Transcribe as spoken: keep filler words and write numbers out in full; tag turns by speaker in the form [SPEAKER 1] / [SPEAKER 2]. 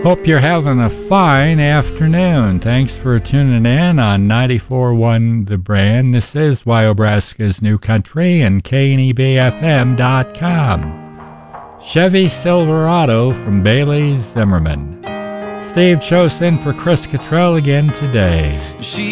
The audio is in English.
[SPEAKER 1] Hope you're having a fine afternoon. Thanks for tuning in on ninety-four point one The Brand. This is Wyobraska's New Country and K N E B F M dot com. Chevy Silverado from Bailey Zimmerman. Steve Chosin for Chris Cottrell again today.
[SPEAKER 2] She